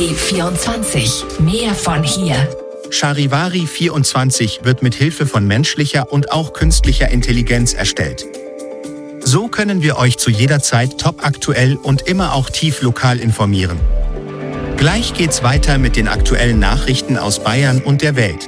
Charivari 24. Mehr von hier. Charivari 24 wird mit Hilfe von menschlicher und auch künstlicher Intelligenz erstellt. So können wir euch zu jeder Zeit topaktuell und immer auch tief lokal informieren. Gleich geht's weiter mit den aktuellen Nachrichten aus Bayern und der Welt.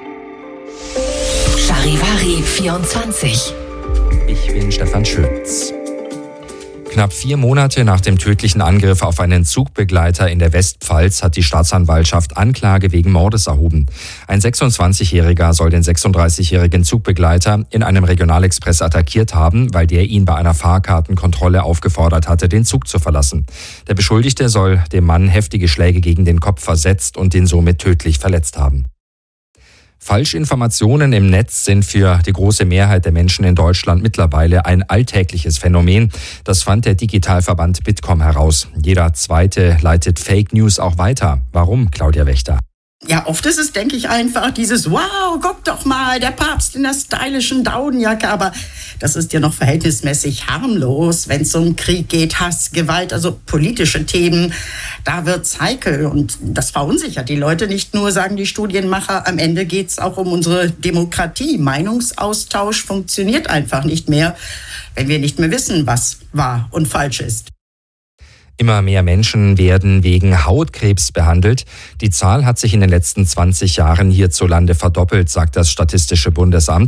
Charivari 24. Ich bin Stefan Schütz. Knapp 4 Monate nach dem tödlichen Angriff auf einen Zugbegleiter in der Westpfalz hat die Staatsanwaltschaft Anklage wegen Mordes erhoben. Ein 26-Jähriger soll den 36-jährigen Zugbegleiter in einem Regionalexpress attackiert haben, weil der ihn bei einer Fahrkartenkontrolle aufgefordert hatte, den Zug zu verlassen. Der Beschuldigte soll dem Mann heftige Schläge gegen den Kopf versetzt und ihn somit tödlich verletzt haben. Falschinformationen im Netz sind für die große Mehrheit der Menschen in Deutschland mittlerweile ein alltägliches Phänomen. Das fand der Digitalverband Bitkom heraus. Jeder Zweite leitet Fake News auch weiter. Warum, Claudia Wächter? Ja, oft ist es, denke ich, einfach dieses wow, guck doch mal, der Papst in der stylischen Daunenjacke. Aber das ist ja noch verhältnismäßig harmlos, wenn es um Krieg geht, Hass, Gewalt, also politische Themen. Da wird's heikel und das verunsichert die Leute. Nicht nur, sagen die Studienmacher, am Ende geht's auch um unsere Demokratie. Meinungsaustausch funktioniert einfach nicht mehr, wenn wir nicht mehr wissen, was wahr und falsch ist. Immer mehr Menschen werden wegen Hautkrebs behandelt. Die Zahl hat sich in den letzten 20 Jahren hierzulande verdoppelt, sagt das Statistische Bundesamt.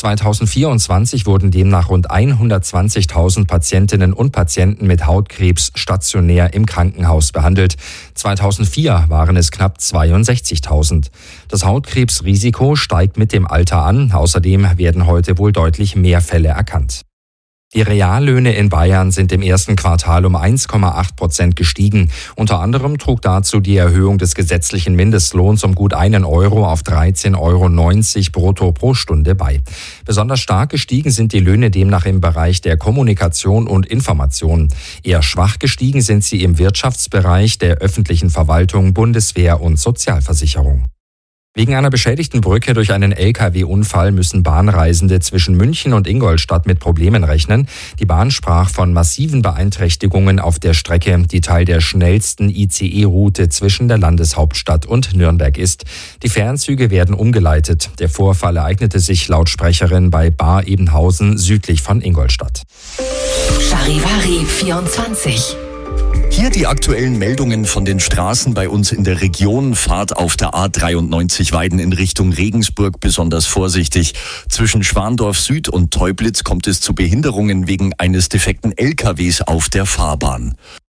2024 wurden demnach rund 120.000 Patientinnen und Patienten mit Hautkrebs stationär im Krankenhaus behandelt. 2004 waren es knapp 62.000. Das Hautkrebsrisiko steigt mit dem Alter an. Außerdem werden heute wohl deutlich mehr Fälle erkannt. Die Reallöhne in Bayern sind im ersten Quartal um 1,8% gestiegen. Unter anderem trug dazu die Erhöhung des gesetzlichen Mindestlohns um gut 1 Euro auf 13,90 Euro brutto pro Stunde bei. Besonders stark gestiegen sind die Löhne demnach im Bereich der Kommunikation und Information. Eher schwach gestiegen sind sie im Wirtschaftsbereich der öffentlichen Verwaltung, Bundeswehr und Sozialversicherung. Wegen einer beschädigten Brücke durch einen Lkw-Unfall müssen Bahnreisende zwischen München und Ingolstadt mit Problemen rechnen. Die Bahn sprach von massiven Beeinträchtigungen auf der Strecke, die Teil der schnellsten ICE-Route zwischen der Landeshauptstadt und Nürnberg ist. Die Fernzüge werden umgeleitet. Der Vorfall ereignete sich laut Sprecherin bei Bar-Ebenhausen südlich von Ingolstadt. Charivari 24. Hier die aktuellen Meldungen von den Straßen bei uns in der Region. Fahrt auf der A93 Weiden in Richtung Regensburg besonders vorsichtig. Zwischen Schwandorf Süd und Teublitz kommt es zu Behinderungen wegen eines defekten LKWs auf der Fahrbahn.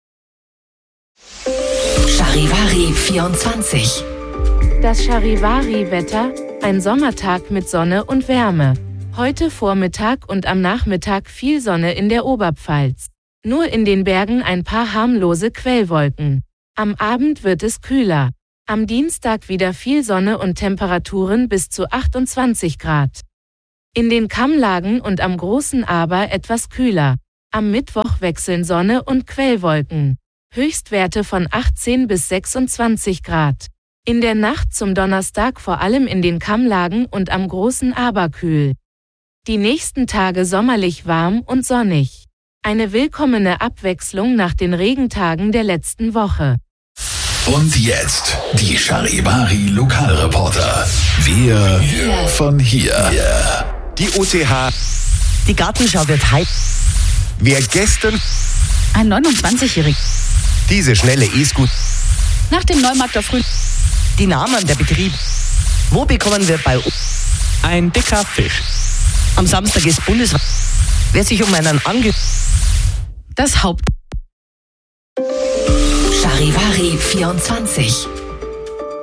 Charivari 24. Das Charivari-Wetter, ein Sommertag mit Sonne und Wärme. Heute Vormittag und am Nachmittag viel Sonne in der Oberpfalz. Nur in den Bergen ein paar harmlose Quellwolken. Am Abend wird es kühler. Am Dienstag wieder viel Sonne und Temperaturen bis zu 28 Grad. In den Kammlagen und am Großen Aber etwas kühler. Am Mittwoch wechseln Sonne und Quellwolken. Höchstwerte von 18 bis 26 Grad. In der Nacht zum Donnerstag vor allem in den Kammlagen und am Großen Aber kühl. Die nächsten Tage sommerlich warm und sonnig. Eine willkommene Abwechslung nach den Regentagen der letzten Woche. Und jetzt die Charivari Lokalreporter. Wir von hier. Die OTH. Die Gartenschau wird hype. Wer gestern ein 29-Jähriger. Diese schnelle E-Scooter. Nach dem Neumarkter Früh. Die Namen der Betrieb. Wo bekommen wir bei ein dicker Fisch? Am Samstag ist Bundeswehr. Wer sich um einen das Haupt. Charivari 24.